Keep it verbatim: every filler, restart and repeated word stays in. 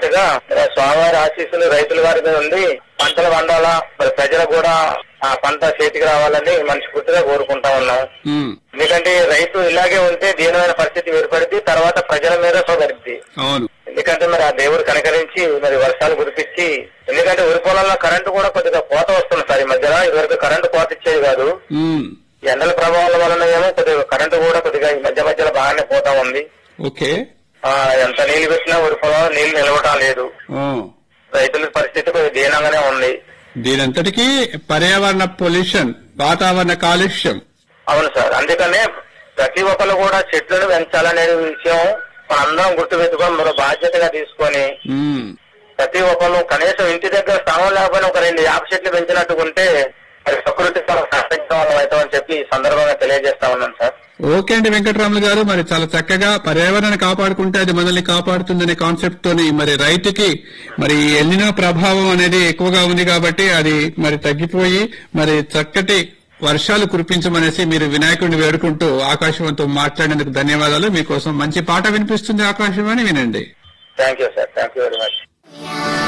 చెప్పినట్టుగా స్వామివారి ఆశీస్సులు రైతుల వారి మీద ఉండి పంటలు పండాలా, మరి ప్రజలు కూడా ఆ పంట చేతికి రావాలని మనస్ఫూర్తిగా కోరుకుంటా ఉన్నాం. ఎందుకంటే రైతు ఇలాగే ఉంటే దీనమైన పరిస్థితి ఏర్పడింది, తర్వాత ప్రజల మీద సోదరిద్ది. ఎందుకంటే మరి ఆ దేవుడు కనికరించి మరి వర్షాలు కురిపించి, ఎందుకంటే వరి పొలాల్లో కరెంటు కూడా కొద్దిగా కోత వస్తుంది సార్. ఈ మధ్యన ఇదివరకు కరెంటు కోత ఇచ్చేది కాదు. ఎండల ప్రభావాల వలన ఏమో కొద్దిగా కరెంటు కూడా కొద్దిగా ఈ మధ్య మధ్యలో బాగానే పోతా ఉంది. ఓకే, ఎంత నీళ్లు పెట్టినా వరి పొలంలో నీళ్లు నిలవటం లేదు. రైతుల పరిస్థితి కొద్దిగా దీనంగానే ఉంది. దీనంతటికీ పర్యావరణ పొల్యూషన్, వాతావరణ కాలుష్యం. అవును సార్, అందుకనే ప్రతి ఒక్కరు కూడా చెట్లను పెంచాలనే విషయం మనందరం గుర్తుపెట్టుకొని మరో బాధ్యతగా తీసుకొని ప్రతి ఒక్కరు కనీసం ఇంటి దగ్గర స్థానం లేకపోయినా ఒక రెండు యాభై చెట్లు పెంచినట్టుకుంటే అది ప్రకృతి అవుతామని చెప్పి ఈ సందర్భంగా తెలియజేస్తా ఉన్నాను సార్. ఓకే అండి వెంకటరాములు గారు, మరి చాలా చక్కగా పర్యావరణాన్ని కాపాడుకుంటే అది మనల్ని కాపాడుతుందనే కాన్సెప్ట్ తోని మరి రైతుకి మరి ఎల్నినో ప్రభావం అనేది ఎక్కువగా ఉంది కాబట్టి అది మరి తగ్గిపోయి మరి చక్కటి వర్షాలు కురిపించమనేసి మీరు వినాయకుడిని వేడుకుంటూ ఆకాశవాణితో మాట్లాడినందుకు ధన్యవాదాలు. మీకోసం మంచి పాట వినిపిస్తుంది ఆకాశవాణి, వినండి. Thank you sir, thank you very much.